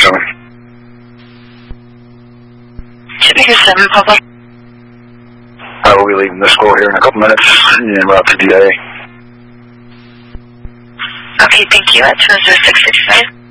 7. Chipmaker 7, Papa. I will be leaving the school here in a couple minutes en route to DIA. Okay, thank you. At 20665.